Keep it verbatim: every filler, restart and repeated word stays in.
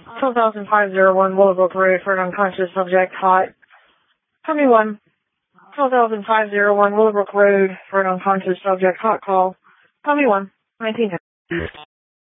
twelve thousand five oh one Willowbrook Road for an unconscious subject, hot. Tommy one. twelve thousand five oh one Willowbrook Road for an unconscious subject, hot call. Tommy one. nineteen.